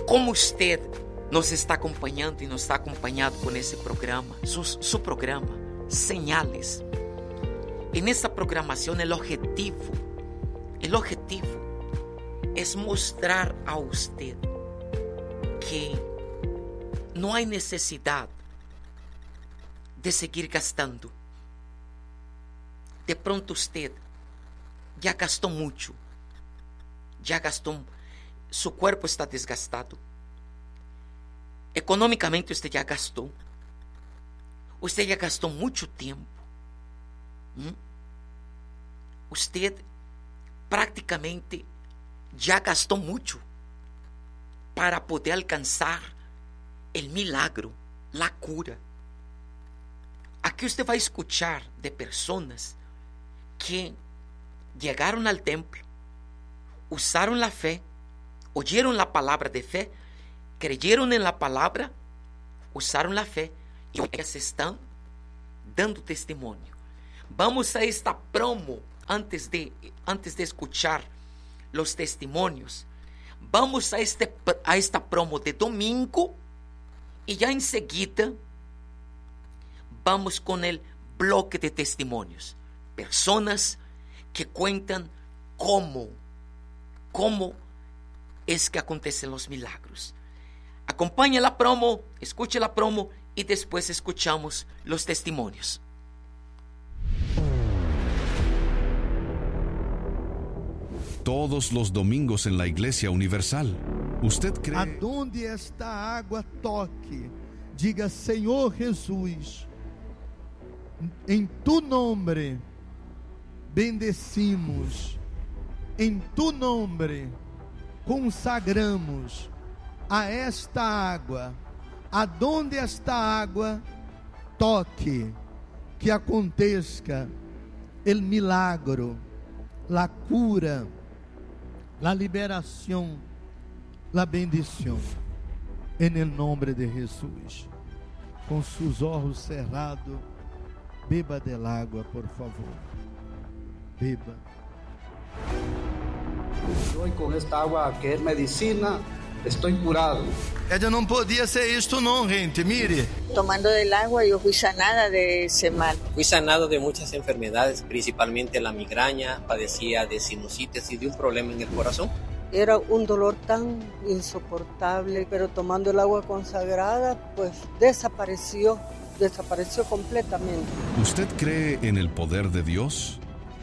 cómo usted nos está acompañando y nos está acompañando con ese programa, su programa, Señales. En esta programación el objetivo es mostrar a usted que no hay necesidad de seguir gastando. De pronto usted ya gastó mucho, su cuerpo está desgastado. Económicamente usted ya gastó mucho tiempo. Usted prácticamente ya gastó mucho para poder alcanzar el milagro, la cura. Aquí usted va a escuchar de personas que llegaron al templo, usaron la fe, oyeron la palabra de fe, creyeron en la palabra, usaron la fe y hoy se están dando testimonio. Vamos a esta promo antes de escuchar los testimonios. Vamos a esta promo de domingo y ya enseguida vamos con el bloque de testimonios. Personas que cuentan cómo es que acontecen los milagros. Acompañe la promo, escuche la promo y después escuchamos los testimonios. Todos los domingos en la Iglesia Universal. ¿Usted cree? Aonde esta água toque, diga: Senhor Jesus, em tu nombre bendecimos, em tu nombre consagramos a esta água, aonde esta água toque, que aconteça el milagro, la cura, la liberación, la bendición, en el nombre de Jesús. Com seus olhos cerrados, beba del agua, por favor. Beba. Hoy con esta agua que es medicina, estoy curado. Ella não podia ser isto não, gente, mire. Tomando del agua yo fui sanada de ese mal. Fui sanado de muchas enfermedades, principalmente la migraña, padecía de sinusitis y de un problema en el corazón. Era un dolor tan insoportable, pero tomando el agua consagrada, pues desapareció completamente. ¿Usted cree en el poder de Dios?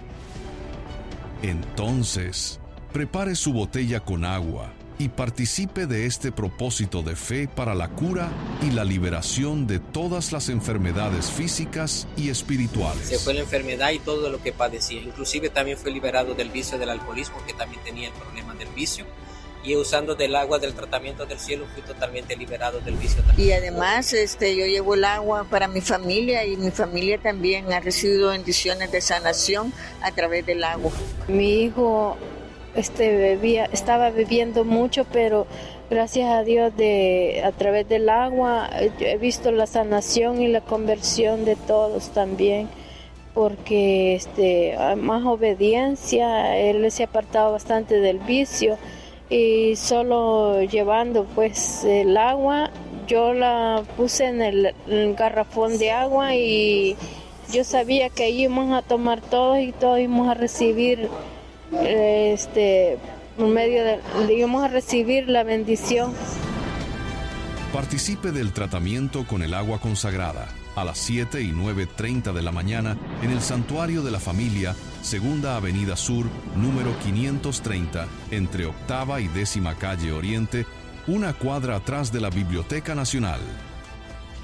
Entonces, prepare su botella con agua y participe de este propósito de fe para la cura y la liberación de todas las enfermedades físicas y espirituales. Se fue la enfermedad y todo lo que padecía. Inclusive también fue liberado del vicio del alcoholismo, que también tenía el problema del vicio. Y usando del agua del tratamiento del cielo fui totalmente liberado del vicio también. Y además yo llevo el agua para mi familia y mi familia también ha recibido bendiciones de sanación a través del agua. Mi hijo estaba bebiendo mucho, pero gracias a Dios a través del agua he visto la sanación y la conversión de todos también, porque más obediencia, él se ha apartado bastante del vicio y solo llevando pues el agua, yo la puse en el garrafón de agua y yo sabía que ahí íbamos a tomar todos y todos íbamos a recibir por medio íbamos a recibir la bendición. Participe del tratamiento con el agua consagrada a las 7 y 9:30 de la mañana en el Santuario de la Familia, Segunda Avenida Sur, número 530, entre Octava y 10ª Calle Oriente, una cuadra atrás de la Biblioteca Nacional.